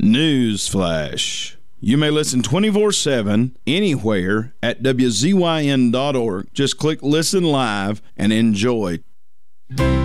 Newsflash. You may listen 24/7 anywhere at WZYN.org. Just click Listen Live and enjoy.